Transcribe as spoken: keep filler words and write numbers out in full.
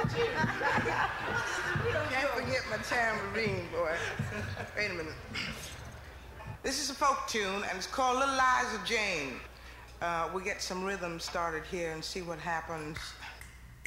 Can't forget my tambourine, boy. Wait a minute. This is a folk tune, and it's called Little Liza Jane. Uh, we get some rhythm started here and see what happens.